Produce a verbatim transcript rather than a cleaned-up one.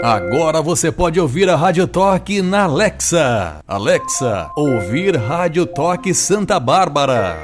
Agora você pode ouvir a Rádio Toque na Alexa. Alexa, ouvir Rádio Toque Santa Bárbara.